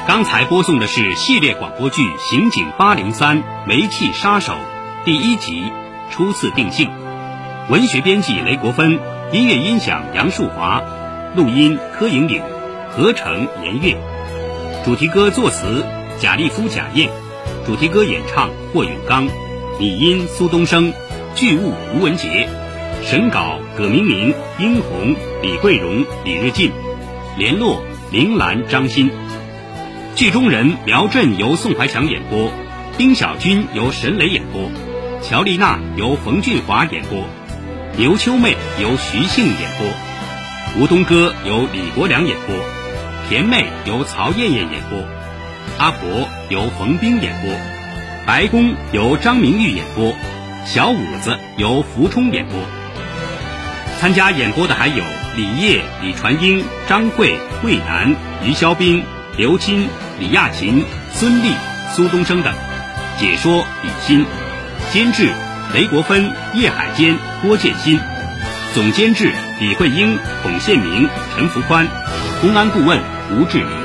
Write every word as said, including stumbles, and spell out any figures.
刚才播送的是系列广播剧《刑警八零三煤气杀手》第一集初次定性，文学编辑雷国芬，音乐音响杨树华，录音柯莹莹，合成严月，主题歌作词贾立夫、贾燕，主题歌演唱霍永刚，拟音苏东升，剧务吴文杰，审稿葛明明、殷红、李桂荣、李日进，联络林兰、张欣。剧中人苗振由宋怀强演播，丁小军由沈磊演播，乔丽娜由冯俊华演播，牛秋妹由徐杏演播，吴东哥由李国良演播，田妹由曹艳艳演播，阿婆由冯冰演播，白宫由张明玉演播，小五子由福冲演播。参加演播的还有李烨、李传英、张慧、魏楠、于肖斌、刘金、李亚琴、孙俪、苏东升等。解说李欣，监制雷国芬、叶海坚、郭建新，总监制李慧英、孔宪明、陈福宽，公安顾问吴志明。